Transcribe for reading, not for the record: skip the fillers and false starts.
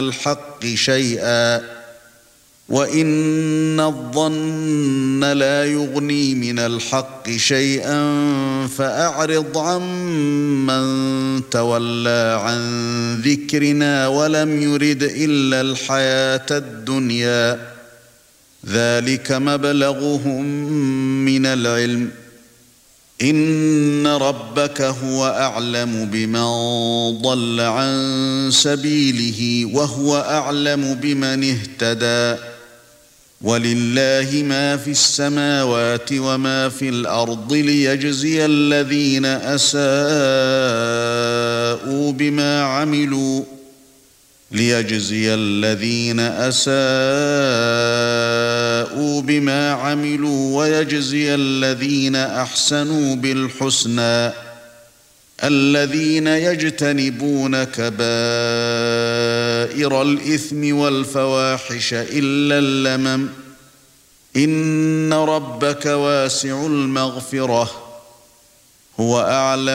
الحق شيئا وإن الظن لا يغني من الحق شيئا فأعرض عمن تولى عن ذكرنا ولم يرد إلا الحياة الدنيا ذلك مبلغهم من العلم إن ربك هو أعلم بمن ضل عن سبيله وهو أعلم بمن اهتدى ولله ما في السماوات وما في الأرض ليجزي الذين أساءوا بما عملوا ويجزي الذين أحسنوا بالحسنى الذين يجتنبون كبائر الإثم والفواحش إلا اللمم إن ربك واسع المغفرة هو أعلم